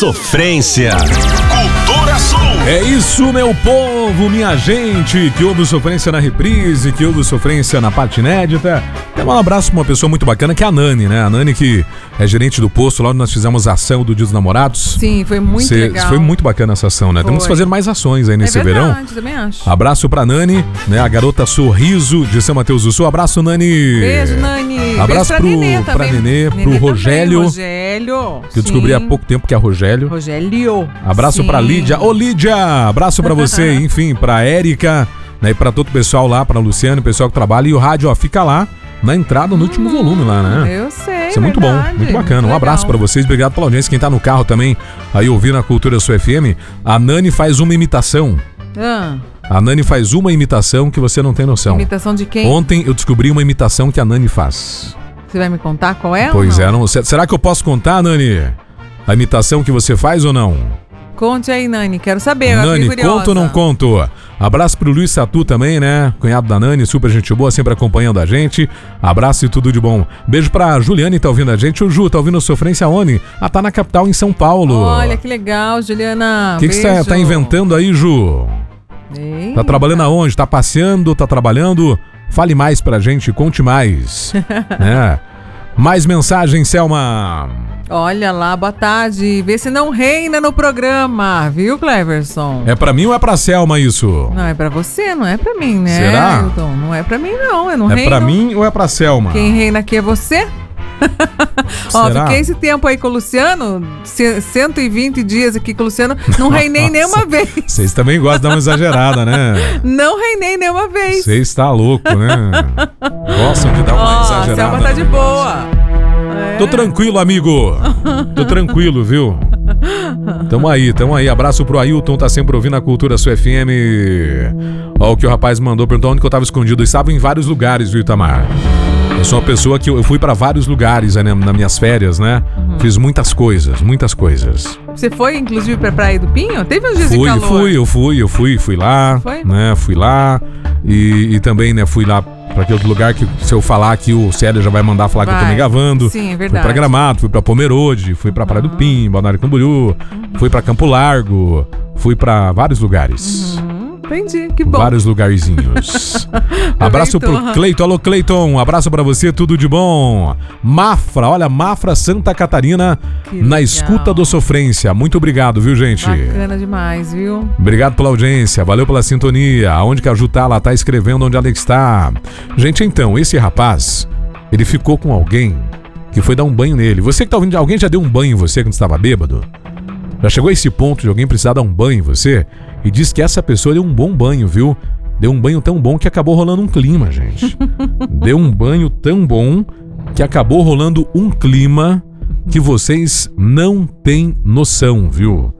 Sofrência. Cultura Sul. É isso, meu povo, minha gente, que ouve o Sofrência na reprise, que ouve o Sofrência na parte inédita. Tem um abraço pra uma pessoa muito bacana, que é a Nani, né? A Nani, que é gerente do posto, lá onde nós fizemos a ação do Dia dos Namorados. Sim, foi muito legal. Foi muito bacana essa ação, né? Temos que fazer mais ações aí nesse verão. Também acho. Abraço pra Nani, né? A garota Sorriso de São Mateus do Sul. Abraço, Nani. Beijo, Nani. Abraço Beijo pra Nenê, Nenê pro Rogério. Rogério. Que eu descobri há pouco tempo que é Rogério. Rogério. Abraço pra Lídia. Ô, Lídia, abraço pra você. Enfim, pra Érica, né? E pra todo o pessoal lá, pra Luciano, o pessoal que trabalha. E o rádio, ó, fica lá na entrada, no último volume lá, né? Eu sei. Isso é muito bom, muito bacana. Um abraço pra vocês, obrigado pela audiência. Quem tá no carro também, aí ouvindo a Cultura Sul FM, a Nani faz uma imitação. A Nani faz uma imitação que você não tem noção. Imitação de quem? Ontem eu descobri uma imitação que a Nani faz. Você vai me contar qual é? Pois ou não? Será que eu posso contar, Nani? A imitação que você faz ou não? Conte aí, Nani, quero saber. Nani, conto ou não conto? Abraço pro Luiz Satu também, né? Cunhado da Nani, super gente boa, sempre acompanhando a gente. Abraço e tudo de bom. Beijo pra Juliane, tá ouvindo a gente. O Ju, tá ouvindo a Sofrência onde? Tá na capital, em São Paulo. Olha, que legal, Juliana. O que você tá inventando aí, Ju? Eita. Tá trabalhando aonde? Tá passeando? Tá trabalhando? Fale mais pra gente, conte mais. Né? Mais mensagem, Selma. Olha lá, boa tarde. Vê se não reina no programa, viu, Cleverson? É pra mim ou é pra Selma isso? Não, é pra você, não é pra mim, né? Será? Hilton? Não é pra mim, não. Eu não reino. É pra mim ou é pra Selma? Quem reina aqui é você? Ó, Será? fiquei esse tempo aí com o Luciano, 120 dias aqui com o Luciano, não reinei nenhuma vez. Vocês também gostam de dar uma exagerada, né? Não reinei nenhuma vez. Você está louco, né? Gostam de dar uma exagerada. Selma tá de boa. Tô tranquilo, amigo. Tô tranquilo, viu? Tamo aí. Abraço pro Ailton, tá sempre ouvindo a Cultura Sul FM. Ó, o que o rapaz mandou, perguntou onde que eu tava escondido. Eu estava em vários lugares, viu, Itamar? Eu sou uma pessoa que eu fui pra vários lugares, né, nas minhas férias, né? Fiz muitas coisas. Você foi, inclusive, pra Praia do Pinho? Teve uns dias de calor? Fui lá. Foi? Né, fui lá. E também, né, fui lá pra aquele outro lugar que, se eu falar aqui, o Célio já vai mandar falar que eu tô me gravando. Sim, é verdade. Fui pra Gramado, fui pra Pomerode, fui pra Praia do Pinho, Balneário Camboriú, fui pra Campo Largo, fui pra vários lugares. Entendi, que bom. Vários lugarzinhos. Abraço pro Cleiton. Alô, Cleiton. Abraço pra você, tudo de bom. Mafra, olha, Mafra, Santa Catarina, na escuta do Sofrência. Muito obrigado, viu, gente? Bacana demais, viu? Obrigado pela audiência, valeu pela sintonia. Aonde que a Ju tá? Ela tá escrevendo onde ela está. Gente, então, esse rapaz, ele ficou com alguém que foi dar um banho nele. Você que tá ouvindo, alguém já deu um banho em você quando estava bêbado? Já chegou a esse ponto de alguém precisar dar um banho em você? E diz que essa pessoa deu um bom banho, viu? Deu um banho tão bom que acabou rolando um clima, gente. Deu um banho tão bom que acabou rolando um clima que vocês não têm noção, viu?